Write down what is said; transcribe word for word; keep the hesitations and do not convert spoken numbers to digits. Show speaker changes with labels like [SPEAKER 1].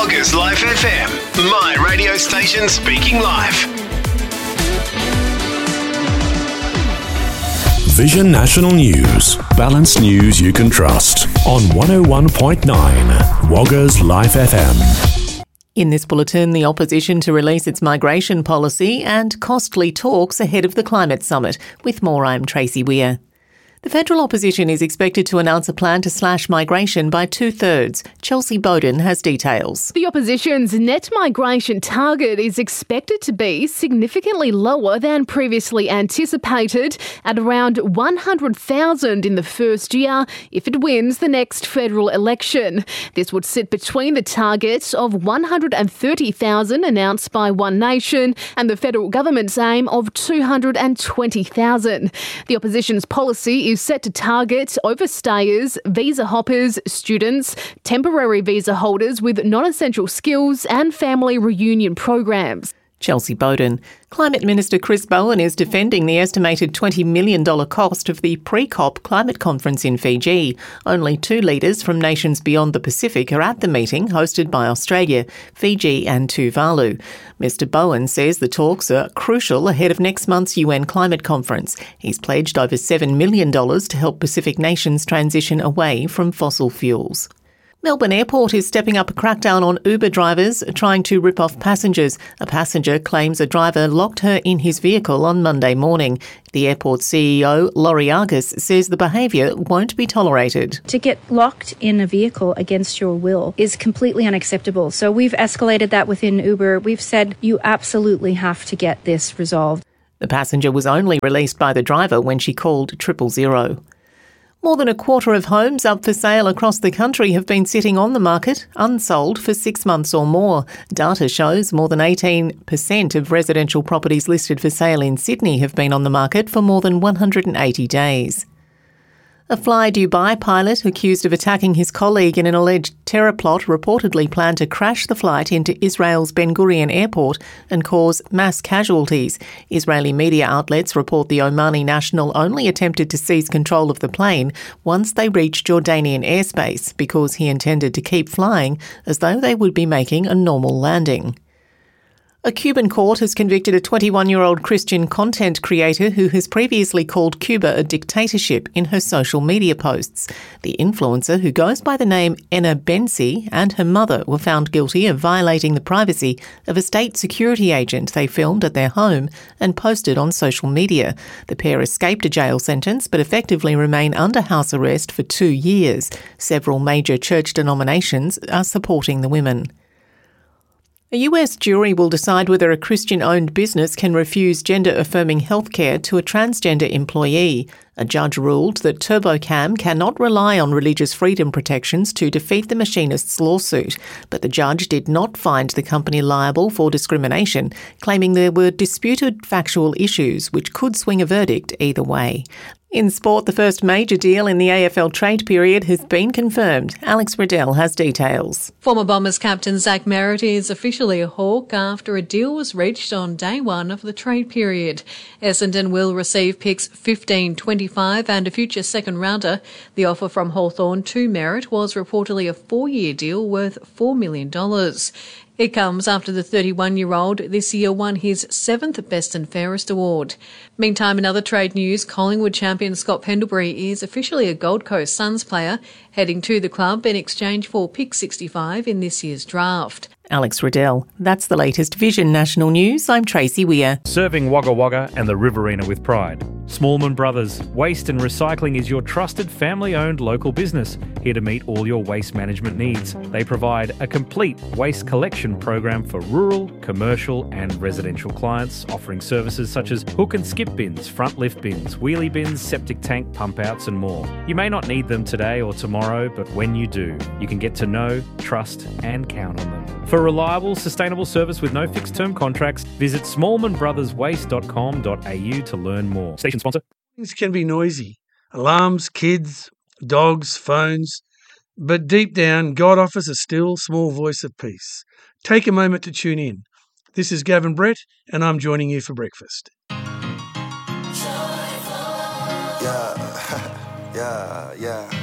[SPEAKER 1] Woggers Life F M, my radio station speaking live.
[SPEAKER 2] Vision National News. Balanced news you can trust on one oh one point nine Woggers Life F M.
[SPEAKER 3] In this bulletin, the opposition to release its migration policy and costly talks ahead of the climate summit. With more, I'm Tracy Weir. The federal opposition is expected to announce a plan to slash migration by two-thirds. Chelsea Bowden has details.
[SPEAKER 4] The opposition's net migration target is expected to be significantly lower than previously anticipated, at around one hundred thousand in the first year if it wins the next federal election. This would sit between the target of one hundred thirty thousand announced by One Nation and the federal government's aim of two hundred twenty thousand. The opposition's policy is set to target overstayers, visa hoppers, students, temporary visa holders with non-essential skills and family reunion programs.
[SPEAKER 3] Chelsea Bowden. Climate Minister Chris Bowen is defending the estimated twenty million dollars cost of the pre-COP climate conference in Fiji. Only two leaders from nations beyond the Pacific are at the meeting, hosted by Australia, Fiji and Tuvalu. Mister Bowen says the talks are crucial ahead of next month's U N climate conference. He's pledged over seven million dollars to help Pacific nations transition away from fossil fuels. Melbourne Airport is stepping up a crackdown on Uber drivers trying to rip off passengers. A passenger claims a driver locked her in his vehicle on Monday morning. The airport C E O, Laurie Argus, says the behaviour won't be tolerated.
[SPEAKER 5] To get locked in a vehicle against your will is completely unacceptable. So we've escalated that within Uber. We've said you absolutely have to get this resolved.
[SPEAKER 3] The passenger was only released by the driver when she called triple zero. More than a quarter of homes up for sale across the country have been sitting on the market, unsold, for six months or more. Data shows more than eighteen percent of residential properties listed for sale in Sydney have been on the market for more than one hundred eighty days. A Fly Dubai pilot accused of attacking his colleague in an alleged terror plot reportedly planned to crash the flight into Israel's Ben Gurion airport and cause mass casualties. Israeli media outlets report the Omani national only attempted to seize control of the plane once they reached Jordanian airspace because he intended to keep flying as though they would be making a normal landing. A Cuban court has convicted a twenty-one-year-old Christian content creator who has previously called Cuba a dictatorship in her social media posts. The influencer, who goes by the name Enna Bensi, and her mother were found guilty of violating the privacy of a state security agent they filmed at their home and posted on social media. The pair escaped a jail sentence but effectively remain under house arrest for two years. Several major church denominations are supporting the women. A U S jury will decide whether a Christian-owned business can refuse gender-affirming healthcare to a transgender employee. A judge ruled that TurboCam cannot rely on religious freedom protections to defeat the machinist's lawsuit, but the judge did not find the company liable for discrimination, claiming there were disputed factual issues which could swing a verdict either way. In sport, the first major deal in the A F L trade period has been confirmed. Alex Riddell has details.
[SPEAKER 6] Former Bombers captain Zach Merritt is officially a Hawk after a deal was reached on day one of the trade period. Essendon will receive picks fifteen, twenty-five and a future second rounder. The offer from Hawthorn to Merritt was reportedly a four-year deal worth four million dollars. It comes after the thirty-one-year-old this year won his seventh Best and Fairest award. Meantime, in other trade news, Collingwood champion Scott Pendlebury is officially a Gold Coast Suns player, heading to the club in exchange for pick sixty-five in this year's draft.
[SPEAKER 3] Alex Riddell. That's the latest Vision National News. I'm Tracy Weir.
[SPEAKER 7] Serving Wagga Wagga and the Riverina with pride. Smallman Brothers. Waste and Recycling is your trusted family-owned local business, here to meet all your waste management needs. They provide a complete waste collection program for rural, commercial and residential clients, offering services such as hook and skip bins, front lift bins, wheelie bins, septic tank pump outs and more. You may not need them today or tomorrow, but when you do, you can get to know, trust and count on them. For reliable, sustainable service with no fixed term contracts, visit smallman brothers waste dot com dot a u to learn more. Station sponsor.
[SPEAKER 8] Things can be noisy. Alarms, kids, dogs, phones. But deep down, God offers a still, small voice of peace. Take a moment to tune in. This is Gavin Brett, and I'm joining you for breakfast.
[SPEAKER 9] Yeah, yeah, yeah.